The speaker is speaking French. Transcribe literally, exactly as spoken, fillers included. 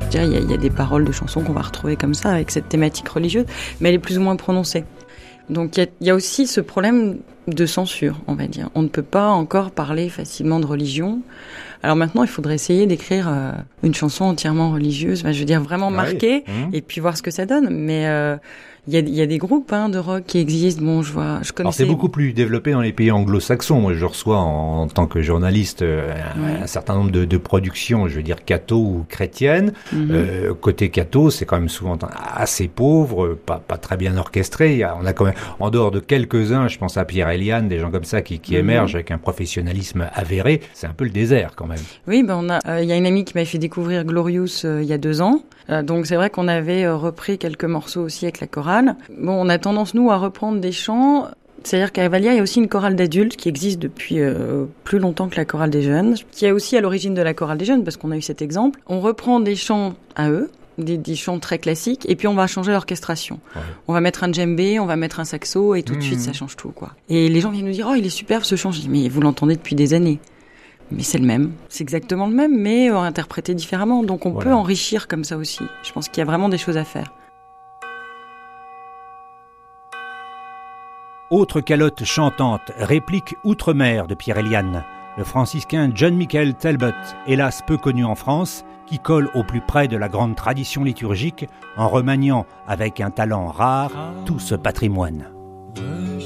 Il y, a, il y a des paroles de chansons qu'on va retrouver comme ça, avec cette thématique religieuse, mais elle est plus ou moins prononcée. Donc il y a, il y a aussi ce problème de censure, on va dire. On ne peut pas encore parler facilement de religion. Alors maintenant, il faudrait essayer d'écrire euh, une chanson entièrement religieuse, enfin, je veux dire vraiment ah marquée, oui. mmh. et puis voir ce que ça donne. Mais euh, il y a, il y a des groupes hein, de rock qui existent. Bon, je vois, je connaissais. Alors c'est beaucoup plus développé dans les pays anglo-saxons. Moi, je reçois en, en tant que journaliste euh, ouais. un, un certain nombre de, de productions, je veux dire catho ou chrétiennes. Mm-hmm. Euh, côté catho, c'est quand même souvent assez pauvre, pas, pas très bien orchestré. On a quand même, en dehors de quelques-uns, je pense à Pierre Eliane, des gens comme ça qui, qui mm-hmm. émergent avec un professionnalisme avéré. C'est un peu le désert quand même. Oui, ben on a. Il euh, y a une amie qui m'a fait découvrir Glorious euh, il y a deux ans. Euh, donc c'est vrai qu'on avait euh, repris quelques morceaux aussi avec la chorale. Bon, on a tendance, nous, à reprendre des chants. C'est-à-dire qu'à Valia, il y a aussi une chorale d'adultes qui existe depuis euh, plus longtemps que la chorale des jeunes, qui est aussi à l'origine de la chorale des jeunes, parce qu'on a eu cet exemple. On reprend des chants à eux, des, des chants très classiques, et puis on va changer l'orchestration. Ouais. On va mettre un djembé, on va mettre un saxo, et tout mmh. de suite, ça change tout, quoi. Et les gens viennent nous dire « Oh, il est superbe ce chant !» Je dis « Mais vous l'entendez depuis des années. » Mais c'est le même. C'est exactement le même, mais euh, interprété différemment. Donc on voilà. peut enrichir comme ça aussi. Je pense qu'il y a vraiment des choses à faire. Autre calotte chantante, réplique Outre-mer de Pierre Eliane, le franciscain John Michael Talbot, hélas peu connu en France, qui colle au plus près de la grande tradition liturgique en remaniant avec un talent rare tout ce patrimoine.